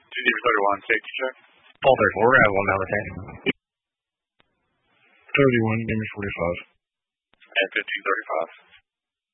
2-31, safety check. Paul 34, we're going to have one down the tank. 31, give me 45. And 1535.